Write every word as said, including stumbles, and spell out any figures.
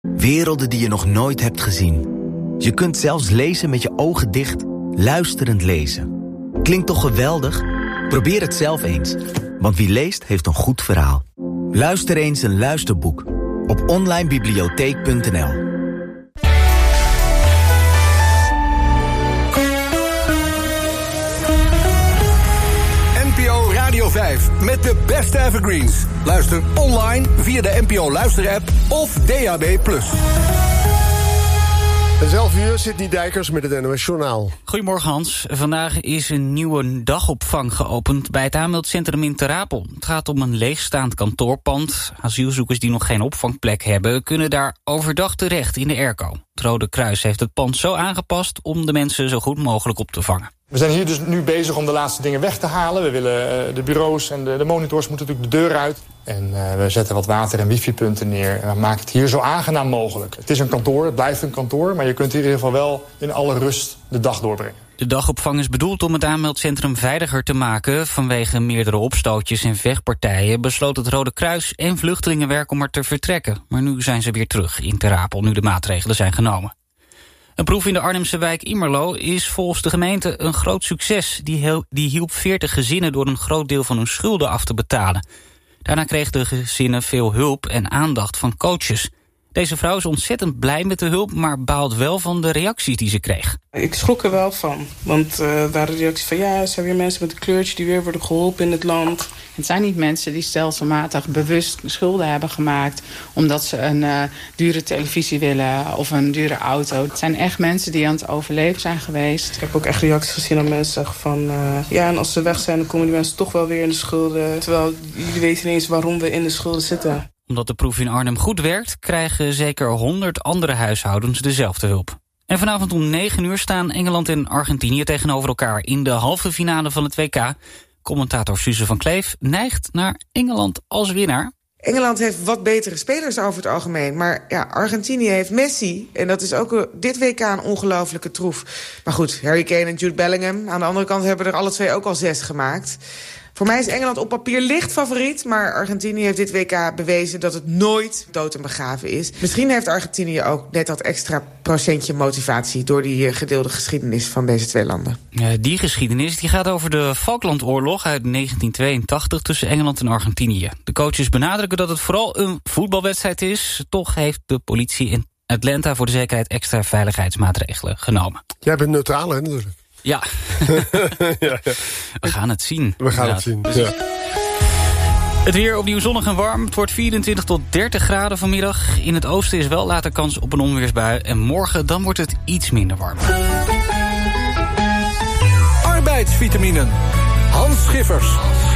Werelden die je nog nooit hebt gezien. Je kunt zelfs lezen met je ogen dicht, luisterend lezen. Klinkt toch geweldig? Probeer het zelf eens. Want wie leest, heeft een goed verhaal. Luister eens een luisterboek op online bibliotheek punt n l. N P O Radio vijf met de beste evergreens. Luister online via de N P O Luisterapp of D A B plus. elf uur, Sidney Dijkers met het N O S Journaal. Goedemorgen Hans. Vandaag is een nieuwe dagopvang geopend bij het aanmeldcentrum in Ter Apel. Het gaat om een leegstaand kantoorpand. Asielzoekers die nog geen opvangplek hebben kunnen daar overdag terecht in de airco. Het Rode Kruis heeft het pand zo aangepast om de mensen zo goed mogelijk op te vangen. We zijn hier dus nu bezig om de laatste dingen weg te halen. We willen uh, de bureaus en de, de monitors moeten natuurlijk de deur uit. En uh, we zetten wat water- en wifi-punten neer. En we maken het hier zo aangenaam mogelijk. Het is een kantoor, het blijft een kantoor, maar je kunt hier in ieder geval wel in alle rust de dag doorbrengen. De dagopvang is bedoeld om het aanmeldcentrum veiliger te maken. Vanwege meerdere opstootjes en vechtpartijen besloot het Rode Kruis en Vluchtelingenwerk om er te vertrekken. Maar nu zijn ze weer terug in Ter Apel, nu de maatregelen zijn genomen. Een proef in de Arnhemse wijk Immerlo is volgens de gemeente een groot succes. Die, heel, die hielp veertig gezinnen door een groot deel van hun schulden af te betalen. Daarna kregen de gezinnen veel hulp en aandacht van coaches. Deze vrouw is ontzettend blij met de hulp, maar baalt wel van de reacties die ze kreeg. Ik schrok er wel van, want uh, er waren reacties van ja, er zijn weer mensen met een kleurtje die weer worden geholpen in het land. Het zijn niet mensen die stelselmatig bewust schulden hebben gemaakt omdat ze een uh, dure televisie willen of een dure auto. Het zijn echt mensen die aan het overleven zijn geweest. Ik heb ook echt reacties gezien dat mensen zeggen van uh, ja, en als ze weg zijn dan komen die mensen toch wel weer in de schulden. Terwijl jullie weten niet eens waarom we in de schulden zitten. Omdat de proef in Arnhem goed werkt, krijgen zeker honderd andere huishoudens dezelfde hulp. En vanavond om negen uur staan Engeland en Argentinië tegenover elkaar in de halve finale van het W K. Commentator Suze van Kleef neigt naar Engeland als winnaar. Engeland heeft wat betere spelers over het algemeen. Maar ja, Argentinië heeft Messi. En dat is ook dit W K een ongelofelijke troef. Maar goed, Harry Kane en Jude Bellingham. Aan de andere kant hebben er alle twee ook al zes gemaakt. Voor mij is Engeland op papier licht favoriet, maar Argentinië heeft dit W K bewezen dat het nooit dood en begraven is. Misschien heeft Argentinië ook net dat extra procentje motivatie door die gedeelde geschiedenis van deze twee landen. Ja, die geschiedenis die gaat over de Falklandoorlog uit negentien tweeëntachtig tussen Engeland en Argentinië. De coaches benadrukken dat het vooral een voetbalwedstrijd is. Toch heeft de politie in Atlanta voor de zekerheid extra veiligheidsmaatregelen genomen. Jij bent neutraal, hè, natuurlijk. Ja. ja, ja. We gaan het zien. We gaan het zien, ja. Het weer opnieuw zonnig en warm. Het wordt vierentwintig tot dertig graden vanmiddag. In het oosten is wel later kans op een onweersbui. En morgen dan wordt het iets minder warm. Arbeidsvitaminen. Hans Schiffers.